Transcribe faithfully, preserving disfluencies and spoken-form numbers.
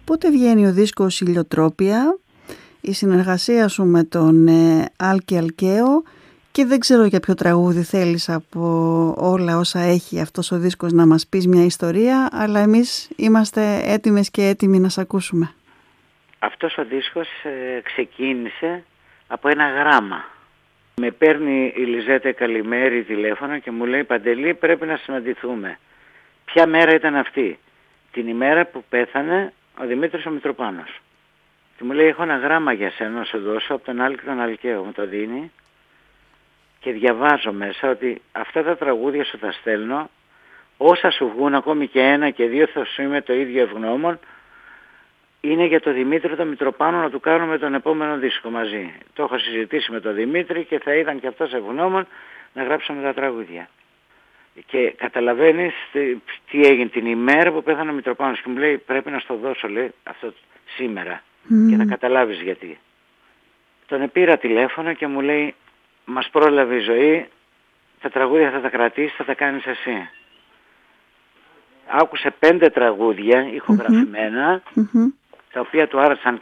Πότε βγαίνει ο δίσκος Ηλιοτρόπια, η συνεργασία σου με τον ε, Άλκη Αλκαίο, και δεν ξέρω για ποιο τραγούδι θέλεις από όλα όσα έχει αυτός ο δίσκος να μας πεις μια ιστορία, αλλά εμείς είμαστε έτοιμες και έτοιμοι να σ' ακούσουμε. Αυτός ο δίσκος ε, ξεκίνησε από ένα γράμμα. Με παίρνει η Λιζέτα Καλημέρη τηλέφωνο και μου λέει, Παντελή, πρέπει να συναντηθούμε. Ποια μέρα ήταν αυτή? Την ημέρα που πέθανε ο Δημήτρης ο Μητροπάνος. Και μου λέει, έχω ένα γράμμα για σένα να σου δώσω από τον Άλκη τον Αλκαίο. Μου το δίνει και διαβάζω μέσα ότι αυτά τα τραγούδια σου τα στέλνω, όσα σου βγουν, ακόμη και ένα και δύο, θα σου είμαι το ίδιο ευγνώμων. Είναι για τον Δημήτρη τον Μητροπάνο, να του κάνουμε τον επόμενο δίσκο μαζί. Το έχω συζητήσει με τον Δημήτρη και θα ήταν και αυτός ευγνώμων να γράψουμε τα τραγούδια. Και καταλαβαίνεις τι, τι έγινε την ημέρα που πέθανε ο Μητροπάνος και μου λέει, πρέπει να στο δώσω, λέει, αυτό σήμερα mm. και θα καταλάβεις γιατί. Τον πήρα τηλέφωνο και μου λέει, μας πρόλαβε η ζωή, τα τραγούδια θα τα κρατήσεις, θα τα κάνεις εσύ. Άκουσε πέντε τραγούδια ηχογραφημένα, mm-hmm. τα οποία του άρεσαν